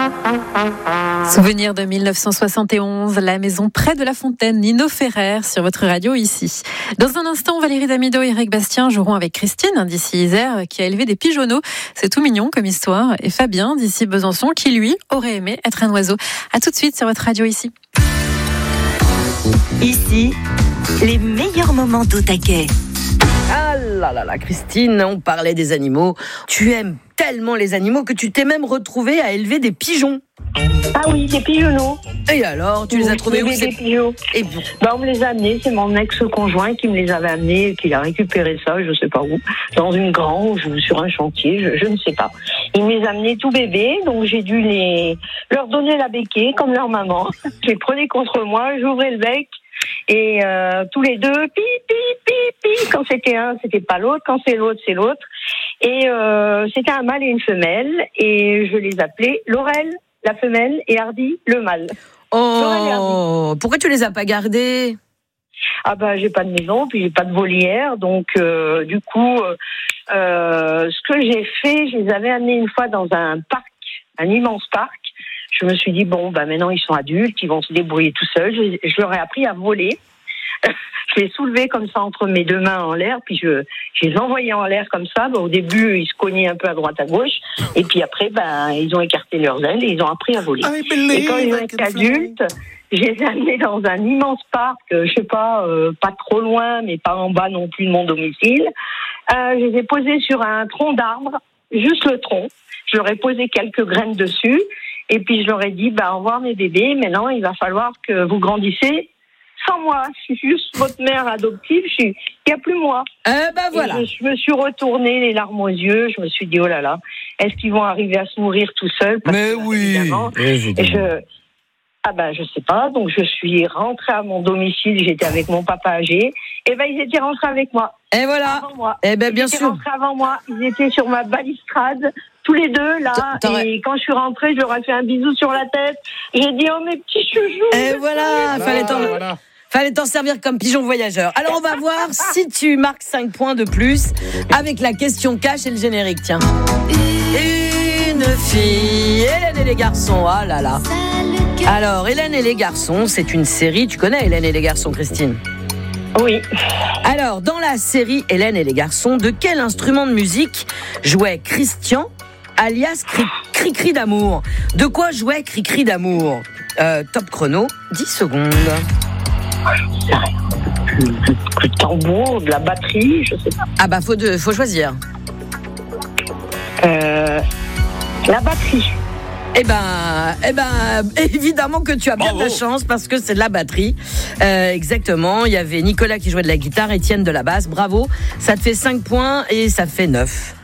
Souvenir de 1971, la maison près de la fontaine, Nino Ferrer sur votre radio ici. Dans un instant, Valérie Damido et Eric Bastien joueront avec Christine d'ici Isère qui a élevé des pigeonneaux. C'est tout mignon comme histoire. Et Fabien d'ici Besançon qui lui aurait aimé être un oiseau. À tout de suite sur votre radio ici. Ici, les meilleurs moments d'Au-Taquet. Ah là là là, Christine, on parlait des animaux. Tu aimes tellement les animaux que tu t'es même retrouvée à élever des pigeons. Ah oui, des pigeonneaux. Et alors, tu les as trouvés où Des pigeons. Et bon. On me les a amenés, c'est mon ex-conjoint qui me les avait amenés, qui a récupéré ça, je sais pas où, dans une grange, sur un chantier, je ne sais pas. Il me les a amenés tout bébés, donc j'ai dû leur donner la béquille, comme leur maman. Je les prenais contre moi, j'ouvrais le bec, et tous les deux, pi, pi, pi, pi. Quand c'était un, c'était pas l'autre, quand c'est l'autre, c'est l'autre. Et c'était un mâle et une femelle, et je les appelais Laurel, la femelle, et Hardy, le mâle. Oh, pourquoi tu les as pas gardés ? Ah j'ai pas de maison, puis j'ai pas de volière, donc du coup, ce que j'ai fait, je les avais amenés une fois dans un parc, un immense parc. Je me suis dit maintenant ils sont adultes, ils vont se débrouiller tout seuls. Je leur ai appris à voler. Je les soulevais comme ça entre mes deux mains en l'air, puis je les envoyais en l'air comme ça. Au début, ils se cognaient un peu à droite à gauche, et puis après, ils ont écarté leurs ailes et ils ont appris à voler. Et quand ils ont été adultes, je les ai amenés dans un immense parc, je sais pas trop loin, mais pas en bas non plus de mon domicile. Je les ai posés sur un tronc d'arbre, juste le tronc. Je leur ai posé quelques graines dessus, et puis je leur ai dit, au revoir mes bébés, maintenant il va falloir que vous grandissez sans moi. Je suis juste votre mère adoptive, il n'y a plus moi. Voilà. Et je me suis retournée, les larmes aux yeux, je me suis dit, oh là là, est-ce qu'ils vont arriver à se nourrir tout seuls ? Mais oui, évidemment. Je sais pas, donc je suis rentrée à mon domicile, j'étais avec mon papa âgé, et ils étaient rentrés avec moi. Et voilà. Avant moi. Bien sûr. Ils étaient rentrés avant moi, ils étaient sur ma balustrade, tous les deux là, et quand je suis rentrée, je leur ai fait un bisou sur la tête, j'ai dit, oh mes petits chouchous. Et voilà, fallait t'en servir comme pigeon voyageur. Alors on va voir si tu marques 5 points de plus avec la question cash et le générique, tiens. Une fille, Hélène et les garçons, ah là là. Alors, Hélène et les garçons, c'est une série, tu connais Hélène et les garçons, Christine ? Oui. Alors, dans la série Hélène et les garçons, de quel instrument de musique jouait Christian, alias Cri-Cri d'amour ? De quoi jouait Cri-Cri d'amour ? Top chrono, 10 secondes. Le tambour, de la batterie, je sais pas. Faut choisir. La batterie. Évidemment que tu as bien de la chance parce que c'est de la batterie. Exactement. Il y avait Nicolas qui jouait de la guitare, Étienne de la basse. Bravo. Ça te fait 5 points et ça fait 9.